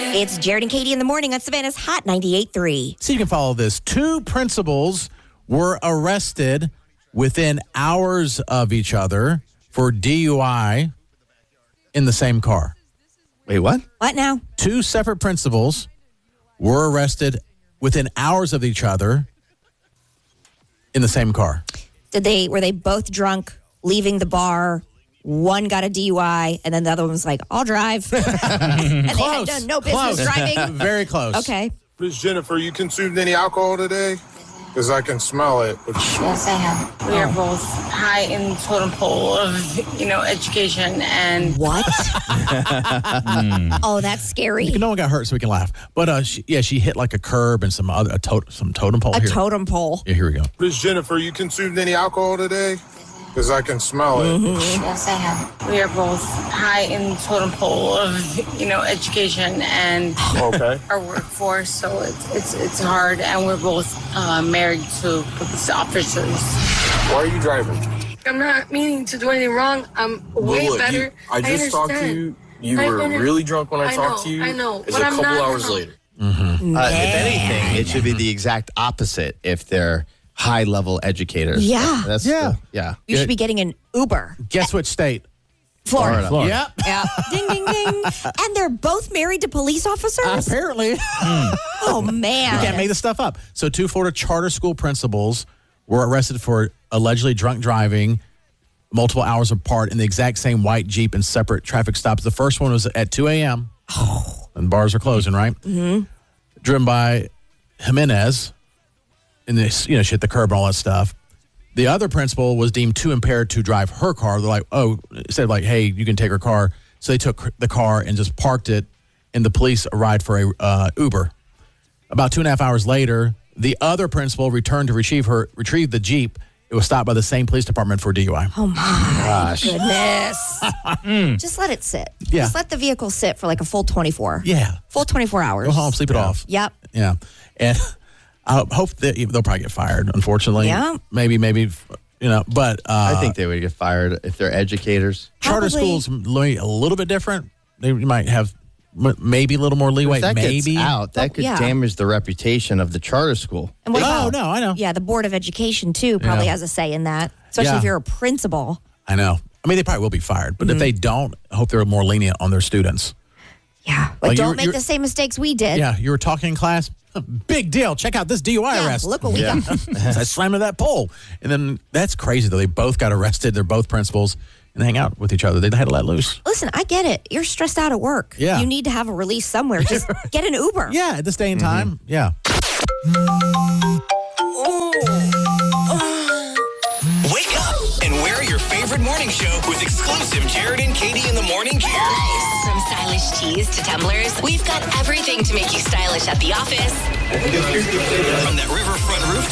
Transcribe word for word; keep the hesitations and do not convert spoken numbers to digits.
It's Jared and Katie in the morning on Savannah's Hot ninety-eight point three. So you can follow this. Two principals were arrested within hours of each other for D U I in the same car. Wait, what? What now? Two separate principals were arrested within hours of each other in the same car. Did they? Were they both drunk, leaving the bar? One got a D U I, and then the other one was like, "I'll drive." And they had Close. done no business Close. driving. Very close. Okay. Miss Jennifer, you consumed any alcohol today? Because I can smell it. Yes, I have. We are both high in the totem pole of, you know, education and... What? Oh, that's scary. No one got hurt, so we can laugh. But uh, she, yeah, she hit like a curb and some other a to- some totem pole. A here. totem pole. Yeah, here we go. Miss Jennifer, you consumed any alcohol today? Because I can smell it. Yes, I have. We are both high in the totem pole of, you know, education and Okay. our workforce, so it's it's it's hard, and we're both uh, married to police officers. Why are you driving? I'm not meaning to do anything wrong. I'm way Well, look, better. you- I just talked to understand. you. You I were under- really drunk when I, I talked know, to you. I know, It's but a I'm couple not hours now. later. Uh, if anything, it should be the exact opposite if they're high-level educators. Yeah. That's Yeah. the- yeah. You should be getting an Uber. Guess which state? Florida. Florida. Yep. Yeah. Ding, ding, ding. And they're both married to police officers? Apparently. Oh, man. You can't make this stuff up. So two Florida charter school principals were arrested for allegedly drunk driving multiple hours apart in the exact same white Jeep in separate traffic stops. The first one was at two a.m. Oh. And bars are closing, right? Mm-hmm. Driven by Jimenez. And this, you know, she hit the curb and all that stuff. The other principal was deemed too impaired to drive her car. They're like, oh, said like, hey, you can take her car. So they took the car and just parked it, and the police arrived for a uh, Uber. About two and a half hours later, the other principal returned to retrieve her, retrieve the Jeep. It was stopped by the same police department for D U I. Oh, my Gosh. goodness. Just let it sit. Yeah. Just let the vehicle sit for like a full twenty-four. Yeah. Full twenty-four hours. Go home, sleep it off. Yep. Yeah. And I hope that they'll probably get fired, unfortunately. Yeah. Maybe, maybe, you know, but uh, I think they would get fired if they're educators. charter Probably. schools le- a little bit different. They might have m- maybe a little more leeway. If that maybe. gets out, that Oh, could yeah. damage the reputation of the charter school. And what Oh, about, no, I know. yeah, the Board of Education, too, probably Yeah. has a say in that, especially Yeah. if you're a principal. I know. I mean, they probably will be fired, but if they don't, I hope they're more lenient on their students. Yeah. Like, Like, don't you're- make you're- the same mistakes we did. Yeah, you were talking in class. Big deal. Check out this D U I Yeah, arrest. look what we Yeah. got. I slammed into that pole. And then that's crazy, though. They both got arrested. They're both principals, and they hang out with each other. They had to let loose. Listen, I get it. You're stressed out at work. Yeah. You need to have a release somewhere. Just get an Uber. Yeah, at this day and time. Yeah. Wake up and wear your favorite morning show with exclusive Jared and Katie in the morning gear. From stylish tees to tumblers, we've got everything to make you stylish at the office From that riverfront roof